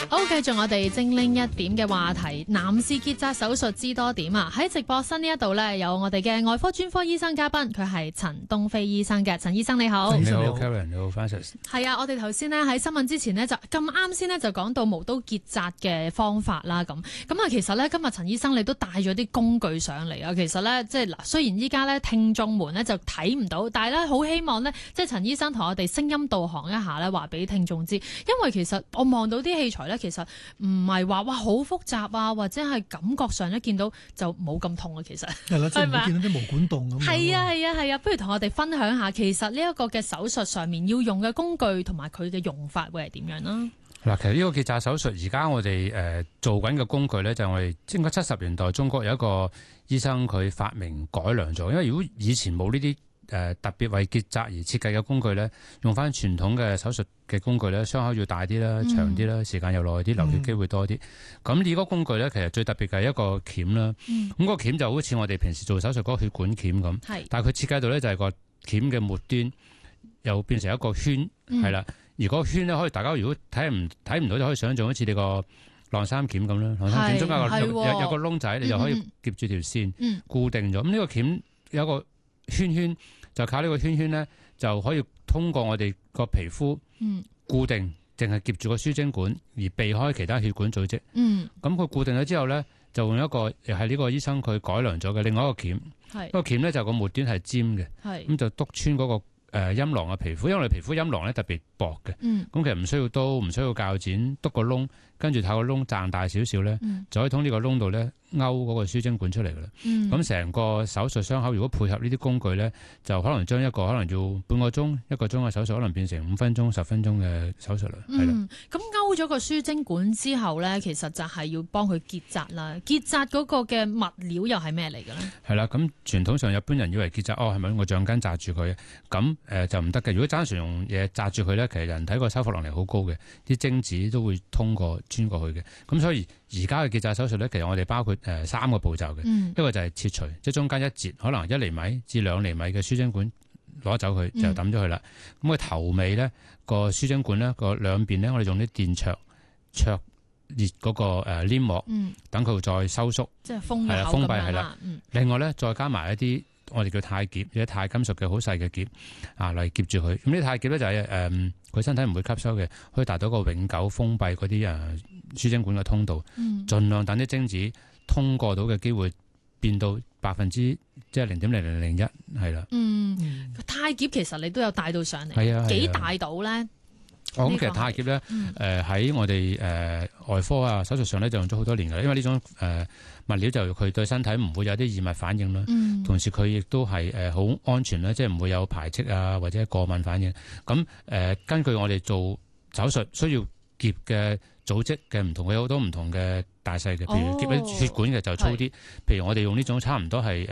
好，繼續我哋精靈一點嘅話題，男士結紮手術知多點啊！喺直播室呢一度呢，有我哋嘅外科專科醫生嘉賓，佢係陳東飛醫生嘅。陳醫生你好。 你好 Karen， 你好 Francis。 係啊，我哋頭先呢喺新聞之前呢，就咁啱先呢，就講到無刀結紮嘅方法啦。咁啊，其實呢，今日陳醫生你都帶咗啲工具上嚟啊。其實呢，即係嗱，雖然依家呢聽眾們呢就睇唔到，但係呢好希望呢，即係陳醫生同我哋聲音導航一下呢，話俾聽眾知。因為其實我望到啲器材呢，其實唔係話哇好複雜啊，或者係感覺上一見到就冇咁痛啊。其實係啦，即係見到啲毛管戙咁。 係啊，不如同我哋分享下，其實呢一個嘅手術上面要用嘅工具同埋佢嘅用法會係點樣啦？ 嗱，其實呢個結紮手術而家我哋做緊嘅工具咧，就係我哋應該70年代中國有一個醫生佢發明改良咗，因為如果以前冇呢啲特別為結紮而設計嘅工具咧，用翻傳統嘅手術嘅工具咧，傷口要大啲啦、長啲啦、時間又耐啲、流血機會多啲。咁呢個工具咧，其實最特別嘅係一個鉗啦。咁個鉗就好似我哋平時做手術嗰個血管鉗咁，但係佢設計到咧就係個鉗嘅末端又變成一個圈，係啦。而嗰個圈咧，可以大家如果睇唔到，就可以想象好似你個晾衫鉗咁啦。晾衫鉗中間有個窿仔，你就可以夾住條線固定咗。咁呢個鉗有一個圈圈，就靠呢個圈圈咧，就可以通過我哋個皮膚固定，淨係夾住個輸精管，而避開其他血管組織。咁佢固定咗之後咧，就用一個又係呢個醫生佢改良咗嘅另外一個鉗。個鉗咧就個末端係尖嘅，咁就篤穿嗰個陰囊嘅皮膚，因為我哋皮膚陰囊咧特別薄嘅，咁其實唔需要刀，唔需要鉸剪，篤個窿，跟住透個窿掙大少少咧，就可以從呢個窿度咧勾嗰個輸精管出嚟噶啦。咁成個手術傷口如果配合呢啲工具咧，就可能將一個可能要半個鐘、1個鐘嘅手術，可能變成5分鐘、10分鐘嘅手術啦。係啦。 咁勾咗個輸精管之後咧，其實就係要幫佢結紮啦。結紮嗰個嘅物料又係咩嚟嘅咧？ 係啦，咁傳統上日本人以為結紮係咪用個橡筋紮住佢？咁就唔得嘅。如果單純用嘢紮住佢咧，其實人體個修復能力好高嘅，啲精子都會穿過去嘅。咁所以而家嘅結紮手術咧，其實我哋包括3個步驟嘅。一個就係切除，即係中間一截，可能1厘米至2厘米嘅輸精管攞走佢，就抌咗佢啦。咁佢頭尾咧個輸精管咧個兩邊咧，我哋用啲電灼熱嗰個黏膜，等佢再收縮， 即係封閉係啦。另外咧再加埋一啲我哋叫鈦夾，或者鈦金屬嘅好細嘅夾嚟夾住佢。咁呢鈦夾咧就係佢身體唔會吸收嘅，可以達到一個永久封閉嗰啲輸精管嘅通道，盡量等啲精子通過到嘅機會變到0.0001%，係啦。 鈦夾其實你都有帶到上嚟， 係啊， 幾大到咧？ 咁其實鈦夾咧，喺我哋外科啊手術上咧就用咗好多年㗎啦，因為呢種物料就佢對身體唔會有啲異物反應啦，同時佢亦都係好安全啦，即係唔會有排斥啊或者過敏反應。咁根據我哋做手術需要夾嘅組織嘅唔同，佢有好多唔同嘅大細嘅，譬如夾喺血管嘅就粗啲，譬如我哋用呢種差唔多係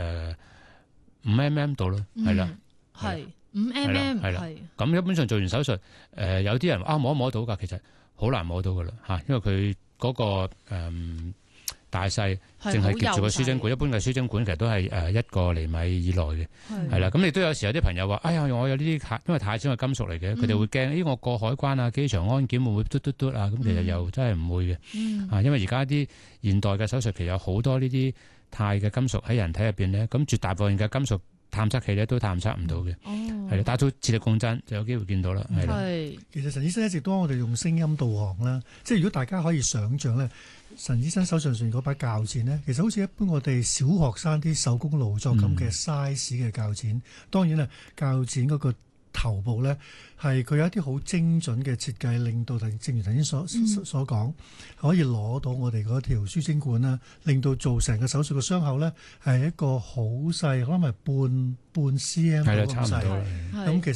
5mm 度咯，係啦， 係5mm， 係啦，咁一般上做完手術，有啲人摸唔摸到㗎？其實好難摸到㗎啦嚇，因為佢嗰個大細淨係夾住個輸精管，一般嘅輸精管其實都係1厘米以內嘅，係啦。咁亦都有時有啲朋友話：哎呀，我有呢啲因為鈦始終係金屬嚟嘅，佢哋會驚，我過海關啊、機場安檢會唔會嘟啊？咁其實又真係唔會嘅，因為而家啲現代嘅手術其實有好多呢啲鈦嘅金屬喺人體入邊咧，咁絕大部分嘅金屬探測器咧都探測唔到嘅，係啦，打到磁力共振就有機會見到啦，係啦。 其實陳醫生一直當我哋用聲音導航啦，即係如果大家可以想像咧，陳醫生手上嗰把鉸剪咧，其實好似一般我哋小學生啲手工勞作咁嘅 size 嘅鉸剪。當然啦，鉸剪嗰個頭部咧係佢有一啲好精準嘅設計，令到正如頭先所講，可以攞到我哋嗰條輸精管啦，令到做成個手術嘅傷口咧係一個好細，可能係半 cm 咁細。咁其實